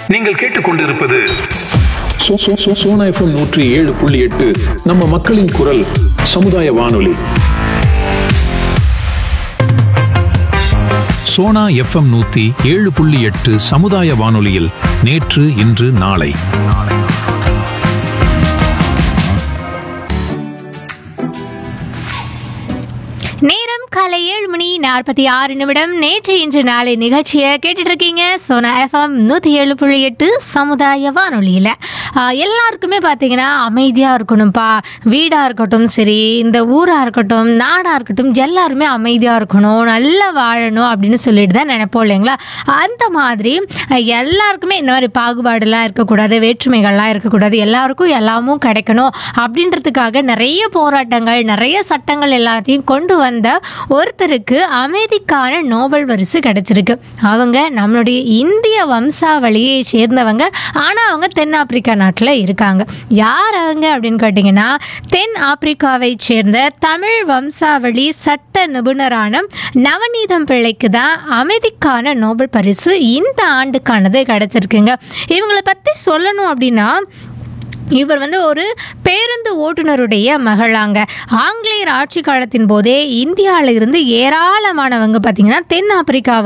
நீங்கள் கேட்டுக்கொண்டிருப்பது சோனா FM 107.8 நம்ம மக்களின் குரல் சமுதாய வானொலி. சோனா FM 107.8 சமுதாய வானொலியில் நேற்று இன்று நாளை. நேரம் காலை 7:46 நேற்று இன்று நாளை நிகழ்ச்சியை கேட்டுட்டு இருக்கீங்க சோனா FM 107.8 சமுதாய வானொலியில். எல்லாருக்குமே பார்த்தீங்கன்னா அமைதியாக இருக்கணும்ப்பா, வீடாக இருக்கட்டும் சரி, இந்த ஊராக இருக்கட்டும் நாடாக இருக்கட்டும், எல்லாருமே அமைதியாக இருக்கணும், நல்லா வாழணும் அப்படின்னு சொல்லிட்டு தான் நினைப்போம் இல்லைங்களா? அந்த மாதிரி எல்லாருக்குமே இந்த மாதிரி பாகுபாடுலாம் இருக்கக்கூடாது, வேற்றுமைகள்லாம் இருக்கக்கூடாது, எல்லாருக்கும் எல்லாமும் கிடைக்கணும் அப்படின்றதுக்காக நிறைய போராட்டங்கள், நிறைய சட்டங்கள் எல்லாத்தையும் கொண்டு வந்த ஒருத்தருக்கு அமைதிக்கான நோபல் பரிசு கிடைச்சிருக்கு. அவங்க நம்மளுடைய இந்திய வம்சாவளியை சேர்ந்தவங்க, ஆனால் அவங்க தென்னாப்பிரிக்கா நாட்டில் இருக்காங்க. யார் அவங்க அப்படின்னு கேட்டிங்கன்னா, தென் ஆப்பிரிக்காவை சேர்ந்த தமிழ் வம்சாவளி சட்ட நிபுணரான நவநீதம் பிள்ளைக்கு தான் அமைதிக்கான நோபல் பரிசு இந்த ஆண்டுக்கானது கிடைச்சிருக்குங்க. இவங்களை பற்றி சொல்லணும் அப்படின்னா, இவர் ஒரு பேருந்து ஓட்டுநருடைய மகளாங்க. ஆங்கிலேயர் ஆட்சி காலத்தின் போதே இந்தியாவிலிருந்து ஏராளமானவங்க பார்த்தீங்கன்னா தென் ஆப்பிரிக்காவுக்கு